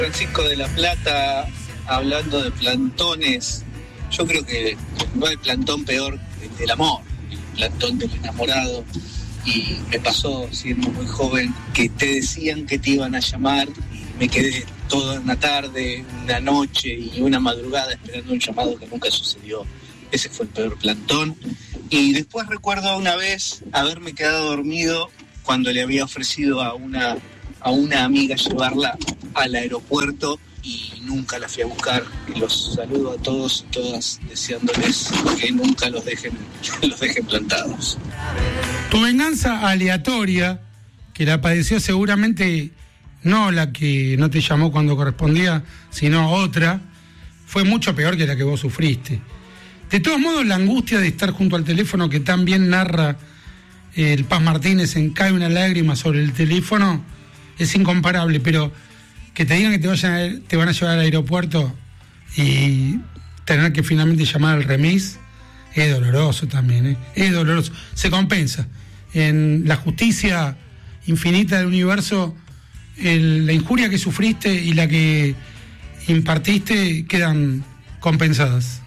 Francisco de la Plata, hablando de plantones, yo creo que no hay plantón peor que el del amor, el plantón del enamorado. Y me pasó siendo muy joven que te decían que te iban a llamar y me quedé toda una tarde, una noche y una madrugada esperando un llamado que nunca sucedió. Ese fue el peor plantón. Y después recuerdo una vez haberme quedado dormido cuando le había ofrecido a una amiga llevarla al aeropuerto y nunca la fui a buscar. Y los saludo a todos y todas deseándoles que nunca los dejen plantados. Tu venganza aleatoria, que la padeció seguramente no la que no te llamó cuando correspondía, sino otra, fue mucho peor que la que vos sufriste. De todos modos, la angustia de estar junto al teléfono que tan bien narra el Paz Martínez en Cae una lágrima sobre el teléfono es incomparable, pero que te digan que te van a llevar al aeropuerto y tener que finalmente llamar al remis es doloroso también, es doloroso. Se compensa. En la justicia infinita del universo, la injuria que sufriste y la que impartiste quedan compensadas.